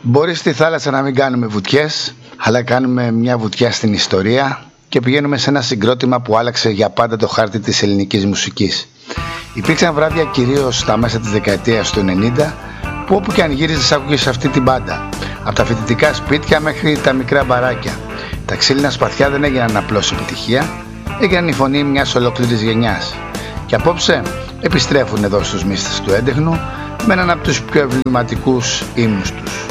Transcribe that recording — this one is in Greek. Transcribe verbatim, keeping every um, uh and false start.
Μπορεί στη θάλασσα να μην κάνουμε βουτιές, αλλά κάνουμε μια βουτιά στην ιστορία και πηγαίνουμε σε ένα συγκρότημα που άλλαξε για πάντα το χάρτη της ελληνικής μουσικής. Υπήρξαν βράδια κυρίως στα μέσα της δεκαετίας του ενενήντα που όπου και αν γύριζες άκουγες αυτή την μπάντα. Από τα φοιτητικά σπίτια μέχρι τα μικρά μπαράκια. Τα ξύλινα σπαθιά δεν έγιναν απλώς επιτυχία, έγιναν η φωνή μιας ολόκληρης γενιάς. Και απόψε επιστρέφουν εδώ στους μύστες του έντεχνου με έναν από τους πιο εμβληματικούς ύμνους τους.